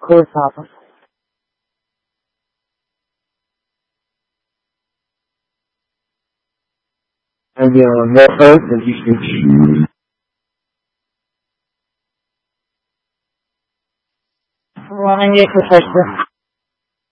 course, Papa. And there are more earth than you can choose. Running it, Professor.